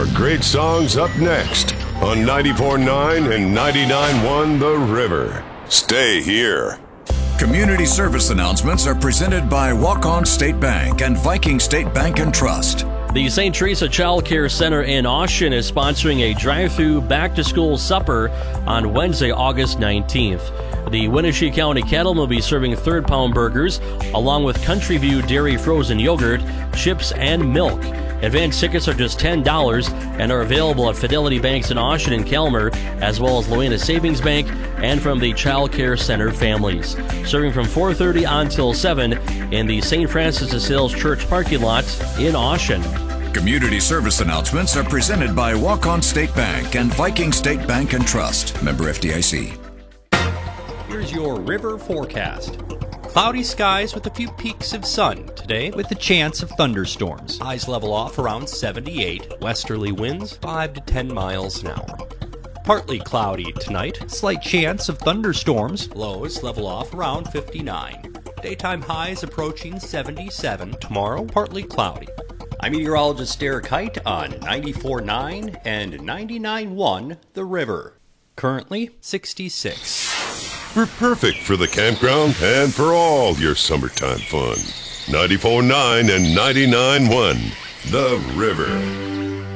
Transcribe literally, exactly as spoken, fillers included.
great songs up next on ninety-four point nine and ninety-nine point one The River. Stay here. Community service announcements are presented by Walk-On State Bank and Viking State Bank and Trust. The Saint Teresa Child Care Center in Austin is sponsoring a drive-through back-to-school supper on Wednesday, August nineteenth. The Wenatchee County Cattlemen will be serving third-pound burgers along with Country View Dairy frozen yogurt, chips, and milk. Advance tickets are just ten dollars and are available at Fidelity Banks in Austin and Calmer, as well as Loena Savings Bank and from the Child Care Center families. Serving from four thirty until seven in the Saint Francis de Sales Church parking lot in Austin. Community service announcements are presented by Walk-On State Bank and Viking State Bank and Trust. Member F D I C. Here's your river forecast. Cloudy skies with a few peaks of sun today with a chance of thunderstorms. Highs level off around seventy-eight. Westerly winds five to ten miles an hour. Partly cloudy tonight. Slight chance of thunderstorms. Lows level off around fifty-nine. Daytime highs approaching seventy-seven. Tomorrow, partly cloudy. I'm meteorologist Derek Height on ninety-four point nine and ninety-nine point one The River. Currently sixty-six. We're perfect for the campground and for all your summertime fun. ninety-four point nine and ninety-nine point one The River.